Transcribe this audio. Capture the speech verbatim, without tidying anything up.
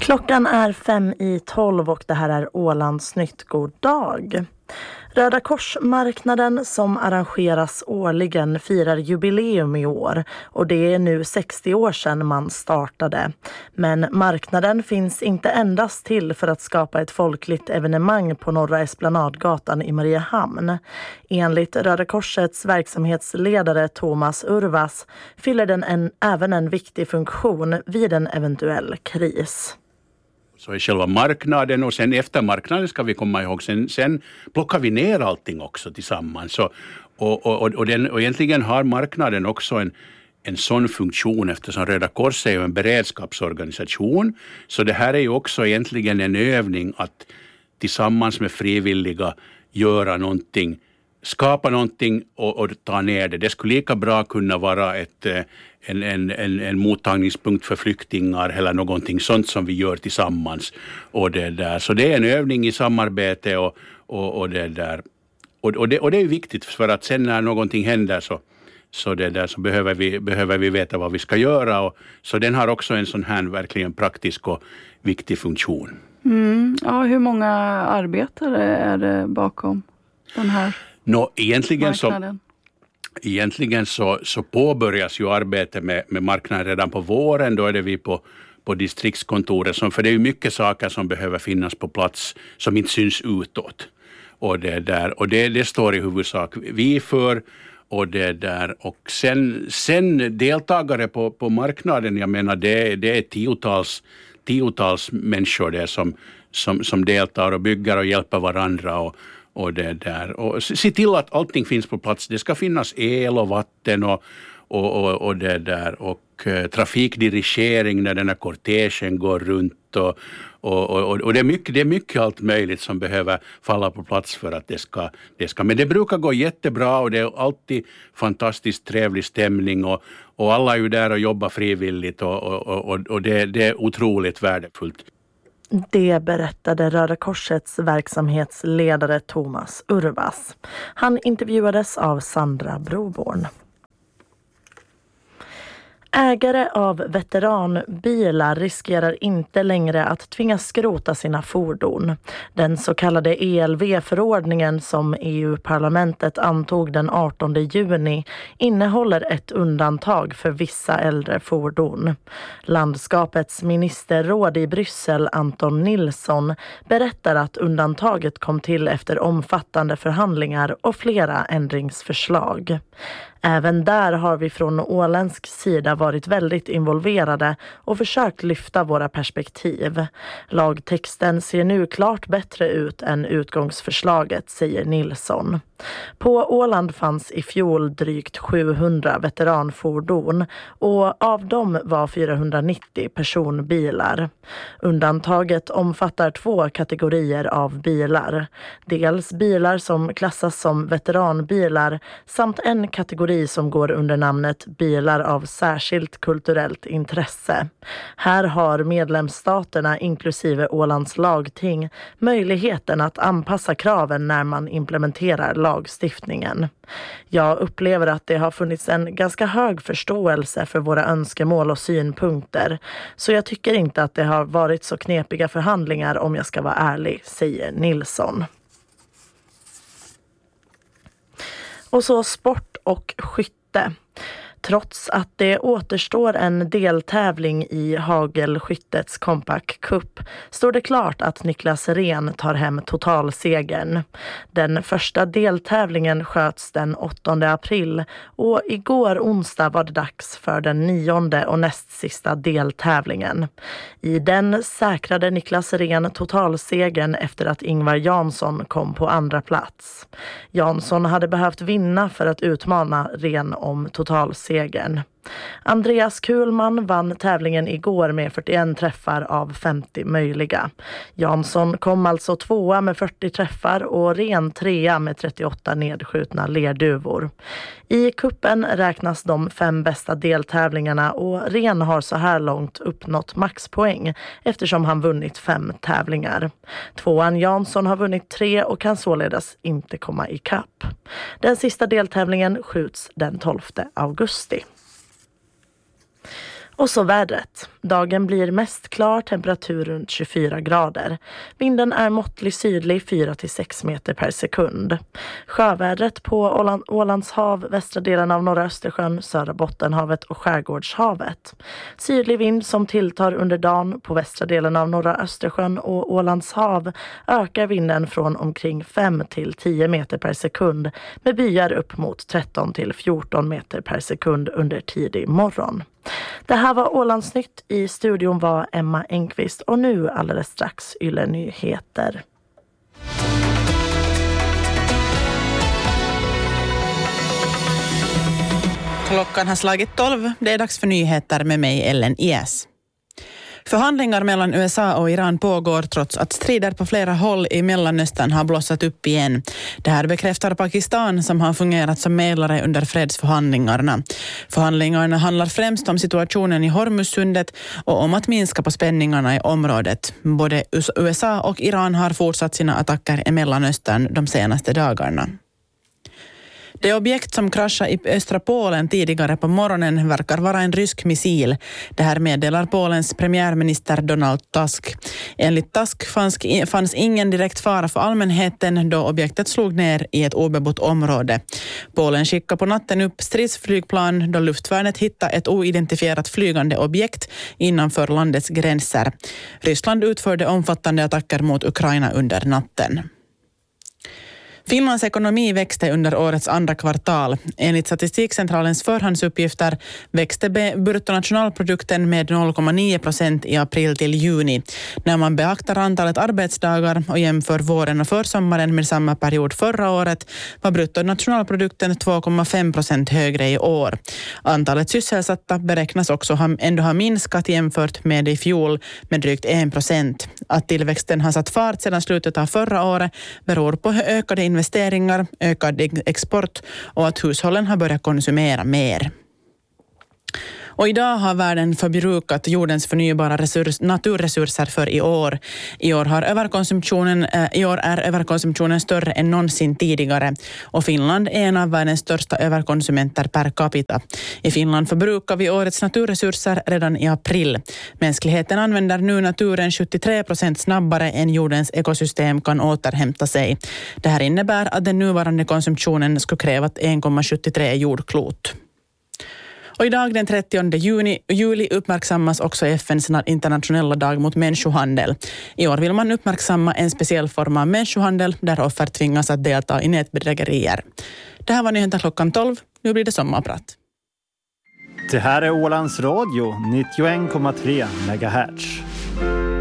Klockan är fem i tolv och det här är Ålandsnytt. God dag. Röda Korsmarknaden som arrangeras årligen firar jubileum i år och det är nu sextio år sedan man startade. Men marknaden finns inte endast till för att skapa ett folkligt evenemang på Norra Esplanadgatan i Mariehamn. Enligt Röda Korsets verksamhetsledare Thomas Urvas fyller den en, även en viktig funktion vid en eventuell kris. Så är själva marknaden och sen efter marknaden ska vi komma ihåg, sen, sen plockar vi ner allting också tillsammans. Så, och, och, och, den, och egentligen har marknaden också en, en sån funktion eftersom Röda Kors är ju en beredskapsorganisation. Så det här är ju också egentligen en övning att tillsammans med frivilliga göra någonting, skapa någonting och, och ta ner det. Det skulle lika bra kunna vara ett, en, en, en, en mottagningspunkt för flyktingar eller någonting sånt som vi gör tillsammans. Och det där. Så det är en övning i samarbete och, och, och det där. Och, och, det, och det är viktigt för att sen när någonting händer så, så, det där, så behöver, vi, behöver vi veta vad vi ska göra. Och, så den har också en sån här verkligen praktisk och viktig funktion. Mm. Ja, hur många arbetare är det bakom den här? Nå, egentligen så, egentligen så, så påbörjas ju arbetet med, med marknaden redan på våren. Då är det vi på, på distriktskontoret. Som, för det är ju mycket saker som behöver finnas på plats som inte syns utåt. Och det, där, och det, det står i huvudsak vi för. Och, det där. Och sen, sen deltagare på, på marknaden, jag menar det, det är tiotals, tiotals människor där som, som, som deltar och bygger och hjälper varandra och Och det där. Och se till att allting finns på plats. Det ska finnas el och vatten och, och, och, och det där. Och eh, trafikdirigering när den här kortegen går runt. Och, och, och, och det, är mycket, det är mycket allt möjligt som behöver falla på plats för att det ska, det ska. Men det brukar gå jättebra och det är alltid fantastiskt trevlig stämning. Och, och alla är ju där och jobbar frivilligt och, och, och, och det, det är otroligt värdefullt. Det berättade Röda Korsets verksamhetsledare Thomas Urvas. Han intervjuades av Sandra Broborn. Ägare av veteranbilar riskerar inte längre att tvingas skrota sina fordon. Den så kallade E L V-förordningen som E U-parlamentet antog den artonde juni innehåller ett undantag för vissa äldre fordon. Landskapets ministerråd i Bryssel, Anton Nilsson, berättar att undantaget kom till efter omfattande förhandlingar och flera ändringsförslag. Även där har vi från åländsk sida varit väldigt involverade och försökt lyfta våra perspektiv. Lagtexten ser nu klart bättre ut än utgångsförslaget, säger Nilsson. På Åland fanns i fjol drygt sjuhundra veteranfordon och av dem var fyrahundranittio personbilar. Undantaget omfattar två kategorier av bilar. Dels bilar som klassas som veteranbilar samt en kategori som går under namnet bilar av särskilt kulturellt intresse. Här har medlemsstaterna inklusive Ålands lagting möjligheten att anpassa kraven när man implementerar lagstiftningen. Jag upplever att det har funnits en ganska hög förståelse för våra önskemål och synpunkter, så jag tycker inte att det har varit så knepiga förhandlingar om jag ska vara ärlig, säger Nilsson. Och så sport och skytte. Trots att det återstår en deltävling i hagelskyttets Compact Cup står det klart att Niklas Ren tar hem totalsegern. Den första deltävlingen sköts den åttonde april och igår onsdag var det dags för den nionde och näst sista deltävlingen. I den säkrade Niklas Ren totalsegern efter att Ingvar Jansson kom på andra plats. Jansson hade behövt vinna för att utmana Ren om totalsegern. Andreas Kuhlman vann tävlingen igår med fyrtioen träffar av femtio möjliga. Jansson kom alltså tvåa med fyrtio träffar och Ren trea med trettioåtta nedskjutna lerduvor. I kuppen räknas de fem bästa deltävlingarna och Ren har så här långt uppnått maxpoäng eftersom han vunnit fem tävlingar. Tvåan Jansson har vunnit tre och kan således inte komma i kapp. Den sista deltävlingen skjuts den tolfte augusti. Och så vädret. dagen blir mest klar, temperatur runt tjugofyra grader. Vinden är måttlig sydlig, fyra till sex meter per sekund. Sjövädret på Åland, Ålands hav, västra delen av norra Östersjön, södra Bottenhavet och Skärgårdshavet. Sydlig vind som tilltar under dagen på västra delen av norra Östersjön och Ålands hav ökar vinden från omkring fem till tio meter per sekund med byar upp mot tretton till fjorton meter per sekund under tidig morgon. Det här var Ålandsnytt. I studion var Emma Engqvist och nu alldeles strax Yle Nyheter. Klockan har slagit tolv. Det är dags för nyheter med mig, Ellen Ies. Förhandlingar mellan U S A och Iran pågår trots att strider på flera håll i Mellanöstern har blossat upp igen. Det här bekräftar Pakistan som har fungerat som medlare under fredsförhandlingarna. Förhandlingarna handlar främst om situationen i Hormuzsundet och om att minska på spänningarna i området. Både U S A och Iran har fortsatt sina attacker i Mellanöstern de senaste dagarna. Det objekt som kraschade i östra Polen tidigare på morgonen verkar vara en rysk missil. Det här meddelar Polens premiärminister Donald Tusk. Enligt Tusk fanns, fanns ingen direkt fara för allmänheten då objektet slog ner i ett obebott område. Polen skickade på natten upp stridsflygplan då luftvärnet hittade ett oidentifierat flygande objekt innanför landets gränser. Ryssland utförde omfattande attacker mot Ukraina under natten. Finlands ekonomi växte under årets andra kvartal. Enligt Statistikcentralens förhandsuppgifter växte bruttonationalprodukten med noll komma nio procent i april till juni. När man beaktar antalet arbetsdagar och jämför våren och försommaren med samma period förra året var bruttonationalprodukten två komma fem procent högre i år. Antalet sysselsatta beräknas också ha, ändå ha minskat jämfört med i fjol med drygt en procent. Att tillväxten har satt fart sedan slutet av förra året beror på ökade investeringar, ökad export och att hushållen har börjat konsumera mer. Och idag har världen förbrukat jordens förnybara resurs, naturresurser för i år. I år, har överkonsumtionen, eh, I år är överkonsumtionen större än någonsin tidigare och Finland är en av världens största överkonsumenter per capita. I Finland förbrukar vi årets naturresurser redan i april. Mänskligheten använder nu naturen sjuttiotre procent snabbare än jordens ekosystem kan återhämta sig. Det här innebär att den nuvarande konsumtionen skulle kräva en komma sjuttiotre jordklot. Och idag den trettionde juni, juli uppmärksammas också F N:s internationella dag mot människohandel. I år vill man uppmärksamma en speciell form av människohandel där offer tvingas att delta i nätbedrägerier. Det här var nyheten klockan tolv. Nu blir det sommarprat. Det här är Ålands Radio nittioen komma tre megahertz.